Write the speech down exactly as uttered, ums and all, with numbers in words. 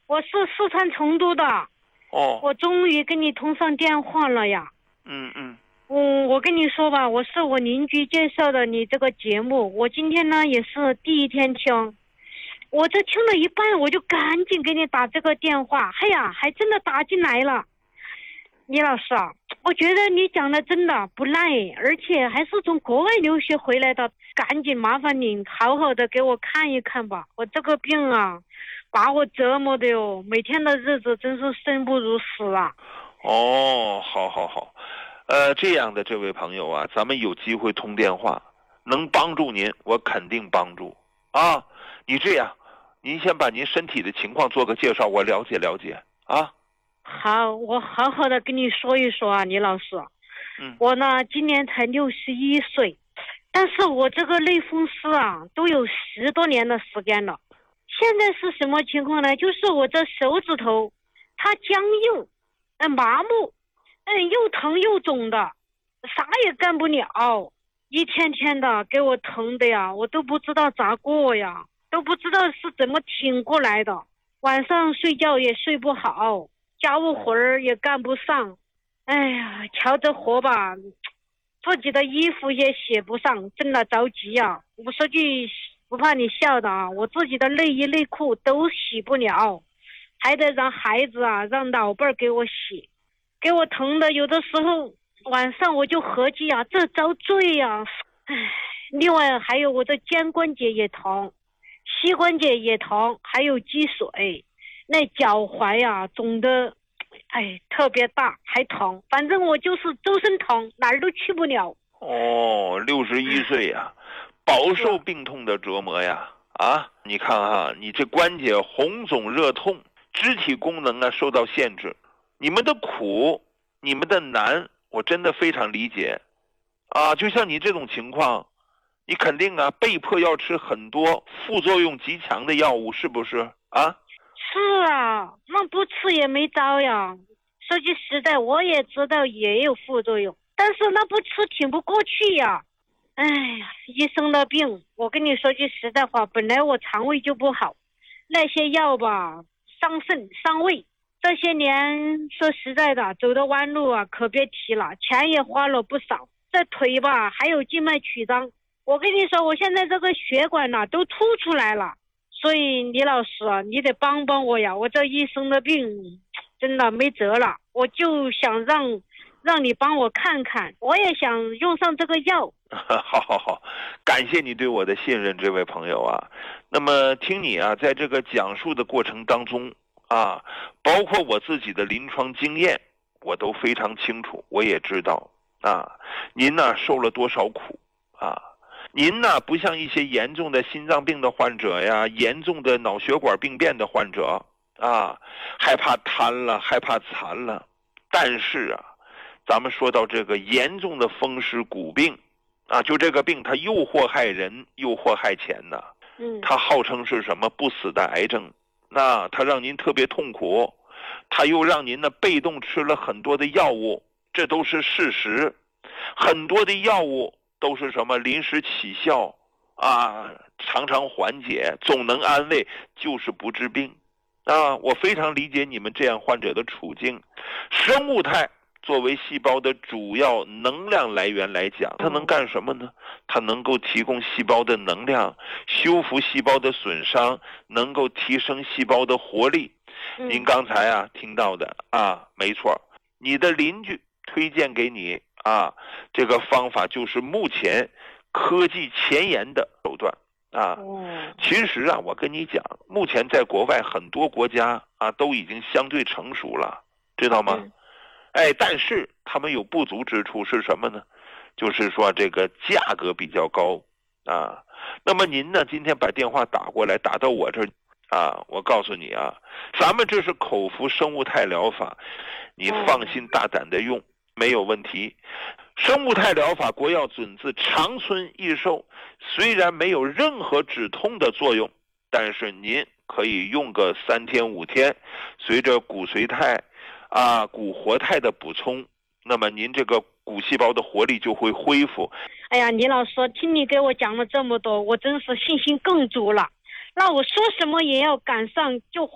我是四川成都的。 哦， 我终于跟你通上电话了呀。 嗯嗯。 嗯，我跟你说吧，我是我邻居介绍的你这个节目，我今天呢也是第一天听，我这听了一半，我就赶紧给你打这个电话。哎呀，还真的打进来了。李老师啊，我觉得你讲的真的不赖，而且还是从国外留学回来的，赶紧麻烦你好好的给我看一看吧。我这个病啊，把我折磨的哟，每天的日子真是生不如死啊。 哦，好好好，呃，这样的这位朋友啊，咱们有机会通电话，能帮助您，我肯定帮助啊。你这样，您先把您身体的情况做个介绍，我了解了解啊。 好，我好好的跟你说一说啊，李老师。 嗯， 我呢今年才六十一岁，但是我这个类风湿啊，都有十多年的时间了。现在是什么情况呢？就是我这手指头，它僵硬，嗯，麻木，嗯，又疼又肿的，啥也干不了，一天天的给我疼的呀，我都不知道咋过呀，都不知道是怎么挺过来的。晚上睡觉也睡不好，家务活儿也干不上。哎呀，瞧这活吧，自己的衣服也洗不上，真的着急呀。我说句不怕你笑的啊，我自己的内衣内裤都洗不了，还得让孩子啊，让老伴儿给我洗，给我疼的有的时候晚上我就合计啊，这遭罪呀。唉，另外还有我的肩关节也疼，膝关节也疼，还有积水，那脚踝呀肿的，哎，特别大，还疼，反正我就是周身疼，哪儿都去不了。 哦，六十一岁呀，饱受病痛的折磨呀！啊，你看哈，你这关节红肿热痛，肢体功能啊受到限制，你们的苦，你们的难，我真的非常理解。啊，就像你这种情况，你肯定啊被迫要吃很多副作用极强的药物，是不是啊？ 是啊，那不吃也没招呀。说句实在，我也知道也有副作用，但是那不吃挺不过去呀。哎呀，一生的病，我跟你说句实在话，本来我肠胃就不好，那些药吧伤肾伤胃。这些年说实在的，走的弯路啊可别提了，钱也花了不少。这腿吧还有静脉曲张，我跟你说，我现在这个血管呐、啊、都凸出来了。所以李老师，你得帮帮我呀！我这一生的病真的没辙了，我就想让让你帮我看看，我也想用上这个药。 好好好，感谢你对我的信任，这位朋友啊。那么听你啊，在这个讲述的过程当中啊，包括我自己的临床经验，我都非常清楚，我也知道啊，您呢受了多少苦啊。您呢，不像一些严重的心脏病的患者呀，严重的脑血管病变的患者啊，害怕瘫了，害怕残了。但是啊，咱们说到这个严重的风湿骨病啊，就这个病它又祸害人又祸害钱呐。 嗯， 它号称是什么不死的癌症，那它让您特别痛苦，它又让您呢被动吃了很多的药物，这都是事实。很多的药物都是什么临时起效啊，常常缓解，总能安慰，就是不治病啊。我非常理解你们这样患者的处境。生物肽作为细胞的主要能量来源来讲，它能干什么呢？它能够提供细胞的能量，修复细胞的损伤，能够提升细胞的活力。 嗯、 您刚才啊听到的啊，没错，你的邻居推荐给你啊，这个方法就是目前科技前沿的手段啊。其实啊，我跟你讲，目前在国外很多国家啊都已经相对成熟了，知道吗？ 嗯、 哎，但是他们有不足之处是什么呢？就是说这个价格比较高啊。那么您呢，今天把电话打过来，打到我这儿啊，我告诉你啊，咱们这是口服生物肽疗法，你放心大胆的用，没有问题。生物肽疗法国药准字长春益寿，虽然没有任何止痛的作用，但是您可以用个三天五天，随着骨髓肽啊骨活肽的补充，那么您这个骨细胞的活力就会恢复。 哎呀，李老师，听你给我讲了这么多，我真是信心更足了。那我说什么也要赶上就